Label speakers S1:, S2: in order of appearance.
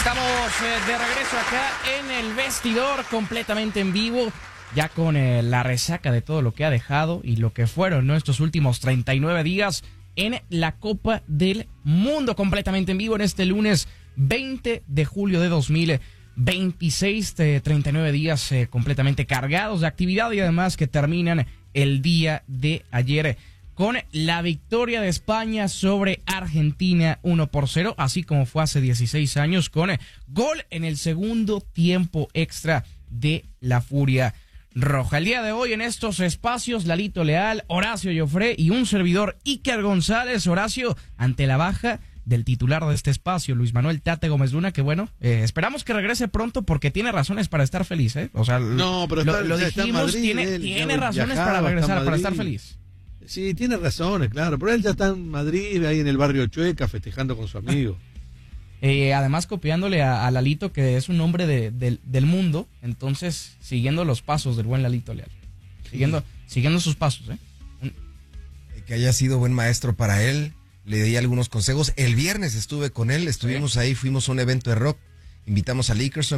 S1: Estamos de regreso acá en el vestidor, completamente en vivo, ya con la resaca de todo lo que ha dejado y lo que fueron estos últimos 39 días en la Copa del Mundo, completamente en vivo en este lunes 20 de julio de 2026, 39 días completamente cargados de actividad y además que terminan el día de ayer con la victoria de España sobre Argentina 1-0, así como fue hace 16 años con gol en el segundo tiempo extra de la Furia Roja. El día de hoy en estos espacios, Lalito Leal, Horacio Joffre y un servidor, Iker González. Horacio, ante la baja del titular de este espacio, Luis Manuel Tate Gómez Luna, que bueno, esperamos que regrese pronto porque tiene razones para estar feliz, ¿eh? O sea,
S2: no, pero
S1: lo dijimos,
S2: Madrid,
S1: tiene razones para regresar, para estar feliz.
S2: Sí, tiene razones, claro, pero él ya está en Madrid, ahí en el barrio Chueca, festejando con su amigo.
S1: Además copiándole a Lalito, que es un hombre del mundo, entonces siguiendo los pasos del buen Lalito Leal, siguiendo sus pasos,
S3: que haya sido buen maestro para él, le di algunos consejos. El viernes estuve con él, estuvimos ahí, fuimos a un evento de rock, invitamos a Lakers.